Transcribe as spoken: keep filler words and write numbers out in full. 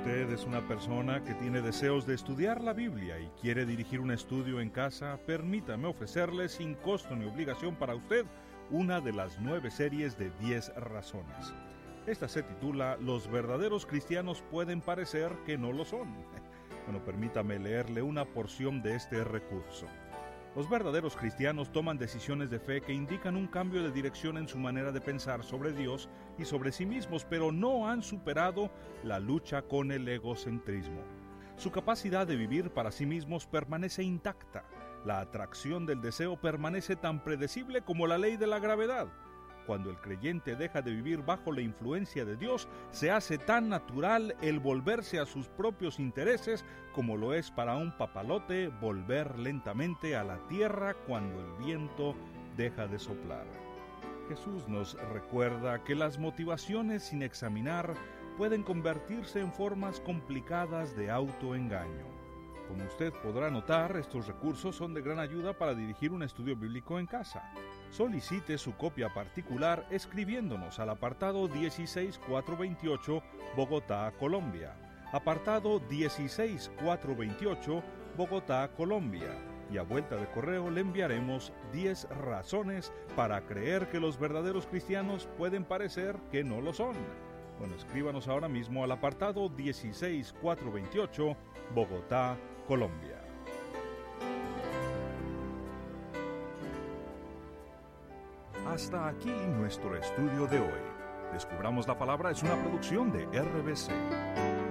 usted es una persona que tiene deseos de estudiar la Biblia y quiere dirigir un estudio en casa, permítame ofrecerle sin costo ni obligación para usted una de las nueve series de diez razones. Esta se titula Los verdaderos cristianos pueden parecer que no lo son. Bueno, permítame leerle una porción de este recurso. Los verdaderos cristianos toman decisiones de fe que indican un cambio de dirección en su manera de pensar sobre Dios y sobre sí mismos, pero no han superado la lucha con el egocentrismo. Su capacidad de vivir para sí mismos permanece intacta. La atracción del deseo permanece tan predecible como la ley de la gravedad. Cuando el creyente deja de vivir bajo la influencia de Dios, se hace tan natural el volverse a sus propios intereses como lo es para un papalote volver lentamente a la tierra cuando el viento deja de soplar. Jesús nos recuerda que las motivaciones sin examinar pueden convertirse en formas complicadas de autoengaño. Como usted podrá notar, estos recursos son de gran ayuda para dirigir un estudio bíblico en casa. Solicite su copia particular escribiéndonos al apartado dieciséis cuatrocientos veintiocho, Bogotá, Colombia. Apartado dieciséis cuatrocientos veintiocho, Bogotá, Colombia. Y a vuelta de correo le enviaremos diez razones para creer que los verdaderos cristianos pueden parecer que no lo son. Bueno, escríbanos ahora mismo al apartado dieciséis cuatrocientos veintiocho, Bogotá, Colombia. Hasta aquí nuestro estudio de hoy. Descubramos la Palabra es una producción de R B C.